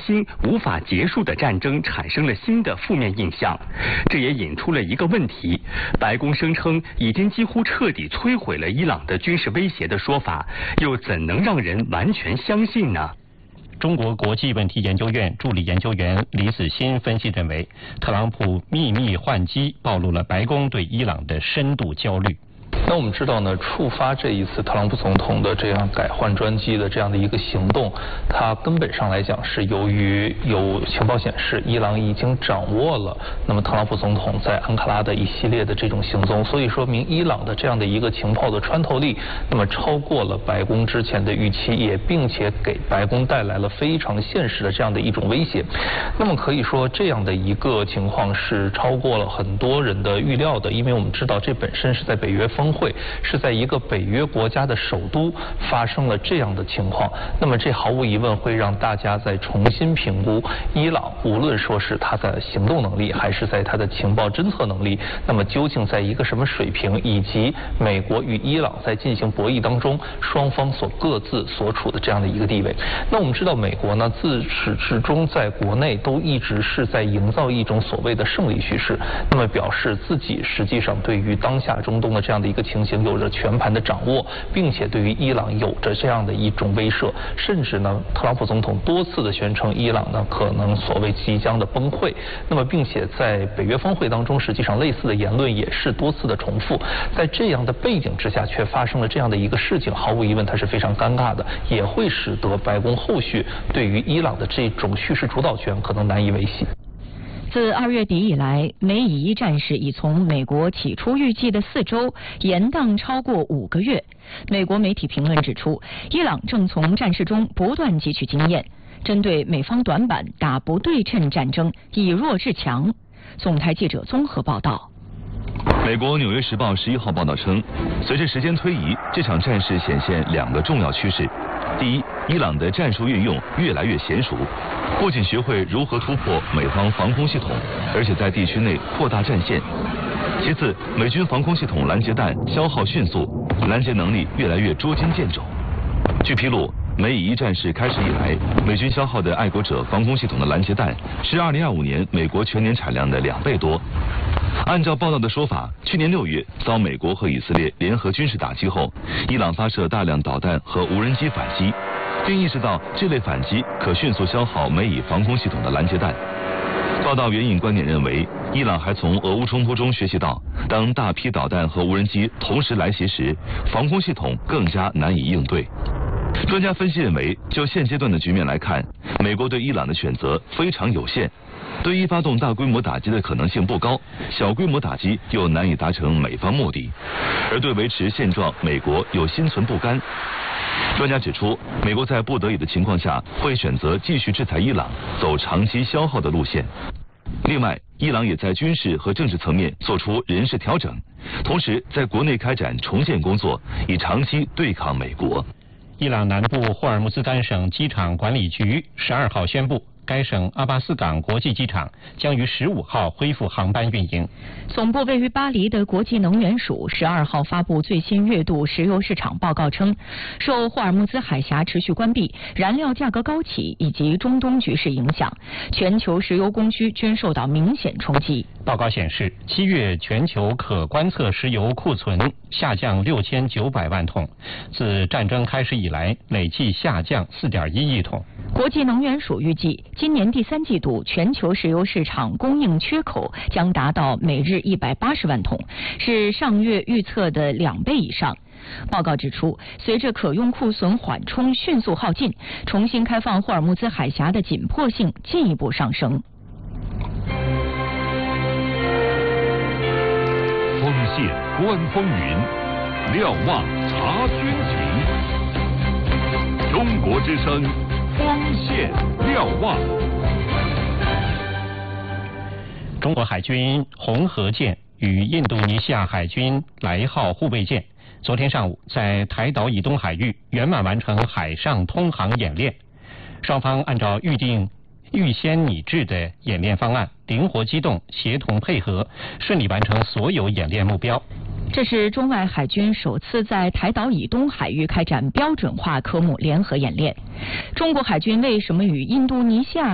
新、无法结束的战争产生了新的负面印象。这也引出了一个问题：白宫声称已经几乎彻底摧毁了伊朗的军事威胁的说法，又怎能让人完全相信呢？ 中国国际问题研究院助理研究员李子欣分析认为，特朗普秘密换机暴露了白宫对伊朗的深度焦虑。 那我们知道呢，触发这一次特朗普总统的这样改换专机的这样的一个行动，它根本上来讲是由于有情报显示伊朗已经掌握了那么特朗普总统在安卡拉的一系列的这种行踪，所以说明伊朗的这样的一个情报的穿透力，那么超过了白宫之前的预期，也并且给白宫带来了非常现实的这样的一种威胁。那么可以说这样的一个情况是超过了很多人的预料的，因为我们知道这本身是在北约峰会，是在一个北约国家的首都发生了这样的情况，那么这毫无疑问会让大家再重新评估伊朗，无论说是他的行动能力，还是在他的情报侦测能力，那么究竟在一个什么水平，以及美国与伊朗在进行博弈当中，双方各自所处的这样的一个地位。那我们知道美国呢，自始至终在国内都一直是在营造一种所谓的胜利叙事，那么表示自己实际上对于当下中东的这样的一个情形有着全盘的掌握，并且对于伊朗有着这样的一种威慑，甚至呢，特朗普总统多次的宣称伊朗呢可能所谓即将的崩溃，那么并且在北约峰会当中，实际上类似的言论也是多次的重复。在这样的背景之下，却发生了这样的一个事情，毫无疑问它是非常尴尬的，也会使得白宫后续对于伊朗的这种叙事主导权可能难以维系。 自2月底以来，美以伊战事已从美国起初预计的4周延宕超过5个月。美国媒体评论指出，伊朗正从战事中不断汲取经验，针对美方短板打不对称战争，以弱制强。总台记者综合报道。 美国《纽约时报》11号报道称，随着时间推移，这场战事显现2个重要趋势。第一，伊朗的战术运用越来越娴熟，不仅学会如何突破美方防空系统，而且在地区内扩大战线。其次，美军防空系统拦截弹消耗迅速，拦截能力越来越捉襟见肘。据披露，美以伊战事开始以来，美军消耗的爱国者防空系统的拦截弹是2025年美国全年产量的2倍多。按照报道的说法，去年6月遭美国和以色列联合军事打击后，伊朗发射大量导弹和无人机反击，并意识到这类反击可迅速消耗美以防空系统的拦截弹。报道援引观点认为，伊朗还从俄乌冲突中学习到，当大批导弹和无人机同时来袭时，防空系统更加难以应对。专家分析认为，就现阶段的局面来看，美国对伊朗的选择非常有限，对伊发动大规模打击的可能性不高，小规模打击又难以达成美方目的，而对维持现状，美国又心存不甘。专家指出，美国在不得已的情况下，会选择继续制裁伊朗，走长期消耗的路线。另外，伊朗也在军事和政治层面做出人事调整，同时在国内开展重建工作，以长期对抗美国。 伊朗南部霍尔木兹丹省机场管理局12号宣布，该省阿巴斯港国际机场将于15号恢复航班运营。 总部位于巴黎的国际能源署12号发布最新月度石油市场报告称，受霍尔木兹海峡持续关闭、燃料价格高企以及中东局势影响，全球石油供需均受到明显冲击。 报告显示，7月全球可观测石油库存下降6900万桶，自战争开始以来累计下降4.1亿桶。 国际能源署预计，今年第3季度全球石油市场供应缺口将达到每日180万桶，是上月预测的2倍以上。报告指出，随着可用库存缓冲迅速耗尽，重新开放霍尔木兹海峡的紧迫性进一步上升。 锋线观风云，瞭望察军情。中国之声，锋线瞭望。 中国海军红河舰与印度尼西亚海军莱号护卫舰昨天上午在台岛以东海域圆满完成海上通航演练，双方按照预先拟制的演练方案，灵活机动，协同配合，顺利完成所有演练目标。 这是中外海军首次在台岛以东海域开展标准化科目联合演练。中国海军为什么与印度尼西亚